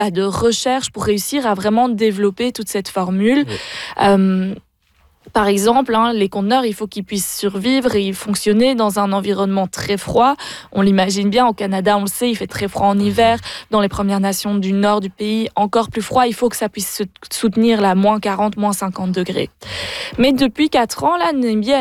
de recherche pour réussir à vraiment développer toute cette formule. Par exemple, les conteneurs, il faut qu'ils puissent survivre et fonctionner dans un environnement très froid. On l'imagine bien, au Canada, on le sait, il fait très froid en hiver. Dans les Premières Nations du nord du pays, encore plus froid. Il faut que ça puisse soutenir la moins 40, moins 50 degrés. Mais depuis 4 ans, là, Namibie